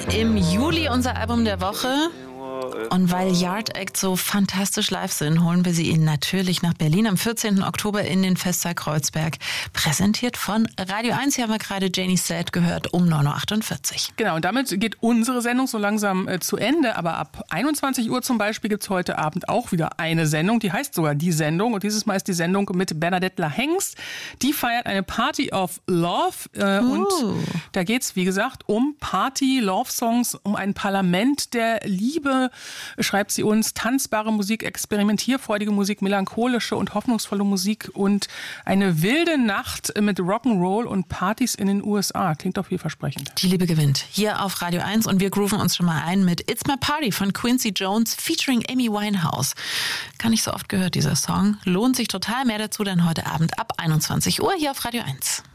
Im Juli unser Album der Woche. Und weil Yard Act so fantastisch live sind, holen wir sie Ihnen natürlich nach Berlin am 14. Oktober in den Festsaal Kreuzberg. Präsentiert von Radio 1. Hier haben wir gerade Janie Sad gehört um 9.48 Uhr. Genau, und damit geht unsere Sendung so langsam zu Ende. Aber ab 21 Uhr zum Beispiel gibt es heute Abend auch wieder eine Sendung. Die heißt sogar Die Sendung. Und dieses Mal ist die Sendung mit Bernadette Lahengst. Die feiert eine Party of Love. Und da geht es, wie gesagt, um Party-Love-Songs, um ein Parlament der Liebe, schreibt sie uns. Tanzbare Musik, experimentierfreudige Musik, melancholische und hoffnungsvolle Musik und eine wilde Nacht mit Rock'n'Roll und Partys in den USA. Klingt doch vielversprechend. Die Liebe gewinnt. Hier auf Radio 1 und wir grooven uns schon mal ein mit It's My Party von Quincy Jones featuring Amy Winehouse. Gar nicht so oft gehört, dieser Song. Lohnt sich total. Mehr dazu dann heute Abend ab 21 Uhr hier auf Radio 1.